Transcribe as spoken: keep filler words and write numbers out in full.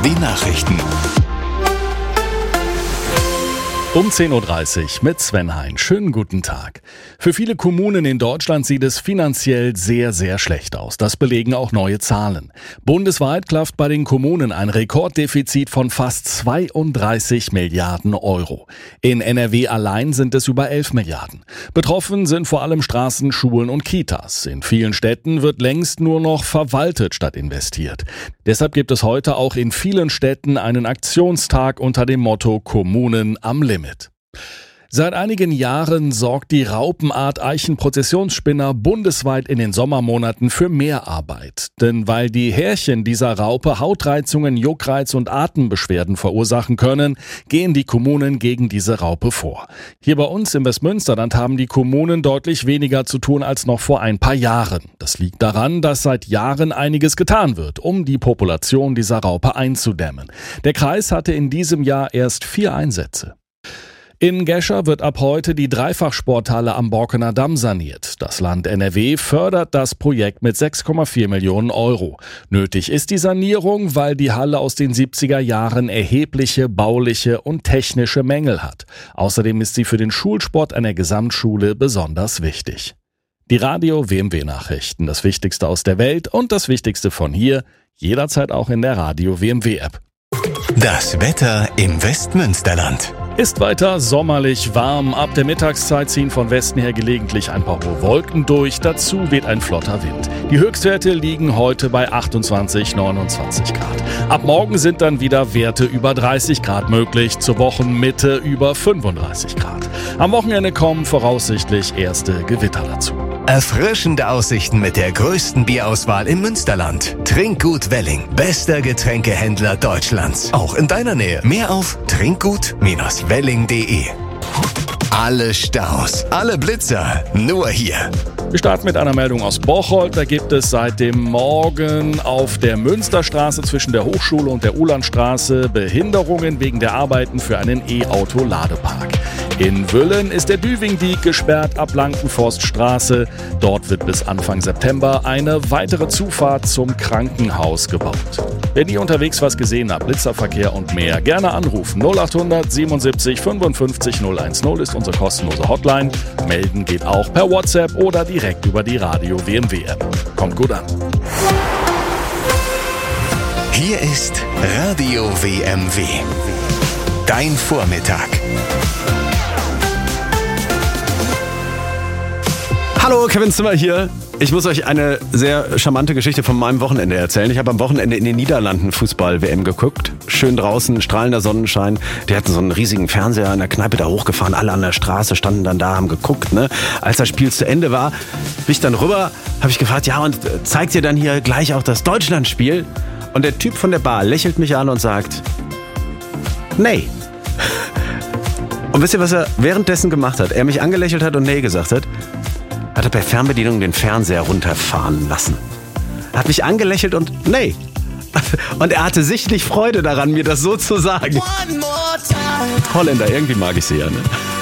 Die Nachrichten. Um zehn Uhr dreißig mit Sven Hein. Schönen guten Tag. Für viele Kommunen in Deutschland sieht es finanziell sehr, sehr schlecht aus. Das belegen auch neue Zahlen. Bundesweit klafft bei den Kommunen ein Rekorddefizit von fast zweiunddreißig Milliarden Euro. In N R W allein sind es über elf Milliarden. Betroffen sind vor allem Straßen, Schulen und Kitas. In vielen Städten wird längst nur noch verwaltet statt investiert. Deshalb gibt es heute auch in vielen Städten einen Aktionstag unter dem Motto Kommunen am Limit. Seit einigen Jahren sorgt die Raupenart Eichenprozessionsspinner bundesweit in den Sommermonaten für mehr Arbeit. Denn weil die Härchen dieser Raupe Hautreizungen, Juckreiz und Atembeschwerden verursachen können, gehen die Kommunen gegen diese Raupe vor. Hier bei uns im Westmünsterland haben die Kommunen deutlich weniger zu tun als noch vor ein paar Jahren. Das liegt daran, dass seit Jahren einiges getan wird, um die Population dieser Raupe einzudämmen. Der Kreis hatte in diesem Jahr erst vier Einsätze. In Gescher wird ab heute die Dreifachsporthalle am Borkener Damm saniert. Das Land N R W fördert das Projekt mit sechs Komma vier Millionen Euro. Nötig ist die Sanierung, weil die Halle aus den siebziger Jahren erhebliche bauliche und technische Mängel hat. Außerdem ist sie für den Schulsport an der Gesamtschule besonders wichtig. Die Radio W M W-Nachrichten, das Wichtigste aus der Welt und das Wichtigste von hier, jederzeit auch in der Radio W M W-App. Das Wetter im Westmünsterland. Ist weiter sommerlich warm. Ab der Mittagszeit ziehen von Westen her gelegentlich ein paar hohe Wolken durch. Dazu weht ein flotter Wind. Die Höchstwerte liegen heute bei achtundzwanzig, neunundzwanzig Grad. Ab morgen sind dann wieder Werte über dreißig Grad möglich. Zur Wochenmitte über fünfunddreißig Grad. Am Wochenende kommen voraussichtlich erste Gewitter dazu. Erfrischende Aussichten mit der größten Bierauswahl im Münsterland. Trinkgut Welling, bester Getränkehändler Deutschlands. Auch in deiner Nähe. Mehr auf trinkgut Bindestrich welling punkt de. Alle Staus, alle Blitzer, nur hier. Wir starten mit einer Meldung aus Bocholt. Da gibt es seit dem Morgen auf der Münsterstraße zwischen der Hochschule und der Ulandstraße Behinderungen wegen der Arbeiten für einen E-Auto-Ladepark. In Wüllen ist der Düvingdiek gesperrt ab Blankenforststraße. Dort wird bis Anfang September eine weitere Zufahrt zum Krankenhaus gebaut. Wenn ihr unterwegs was gesehen habt, Blitzerverkehr und mehr, gerne anrufen. null achthundert siebenundsiebzig fünfundfünfzig null eins null ist unsere kostenlose Hotline. Melden geht auch per WhatsApp oder direkt über die Radio W M W-App. Kommt gut an. Hier ist Radio W M W. Dein Vormittag. Hallo, Kevin Zimmer hier. Ich muss euch eine sehr charmante Geschichte von meinem Wochenende erzählen. Ich habe am Wochenende in den Niederlanden Fußball-W M geguckt. Schön draußen, strahlender Sonnenschein. Die hatten so einen riesigen Fernseher in der Kneipe da hochgefahren. Alle an der Straße standen dann da, haben geguckt. Ne? Als das Spiel zu Ende war, bin ich dann rüber, habe ich gefragt, ja, und zeigt ihr dann hier gleich auch das Deutschlandspiel? Und der Typ von der Bar lächelt mich an und sagt, nee. Und wisst ihr, was er währenddessen gemacht hat? Er mich angelächelt hat und nee gesagt hat? Hat er per Fernbedienung den Fernseher runterfahren lassen. Hat mich angelächelt und nee. Und er hatte sichtlich Freude daran, mir das so zu sagen. Holländer, irgendwie mag ich sie ja, ne?